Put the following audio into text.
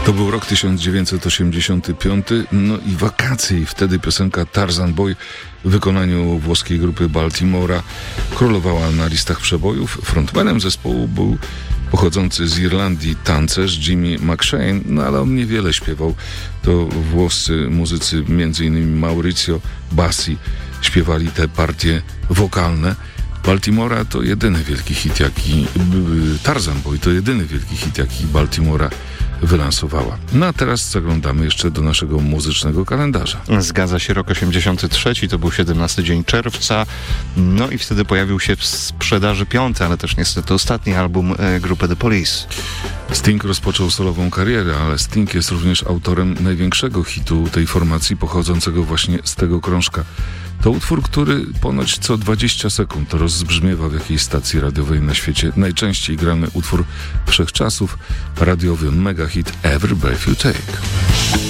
To był rok 1985, no i wakacje, i wtedy piosenka Tarzan Boy w wykonaniu włoskiej grupy Baltimora królowała na listach przebojów. Frontmanem zespołu był pochodzący z Irlandii tancerz Jimmy McShane, no ale on niewiele śpiewał. To włoscy muzycy, m.in. Maurizio Bassi, śpiewali te partie wokalne. Baltimora to jedyny wielki hit, jaki Tarzan Boy to jedyny wielki hit, jaki Baltimora wylansowała. No a teraz zaglądamy jeszcze do naszego muzycznego kalendarza. Zgadza się, rok 83, to był 17 dzień czerwca, no i wtedy pojawił się w sprzedaży 5., ale też niestety ostatni album grupy The Police. Sting rozpoczął solową karierę, ale Sting jest również autorem największego hitu tej formacji, pochodzącego właśnie z tego krążka. To utwór, który ponoć co 20 sekund rozbrzmiewa w jakiejś stacji radiowej na świecie. Najczęściej grany utwór wszechczasów, radiowy megahit Every Breath You Take.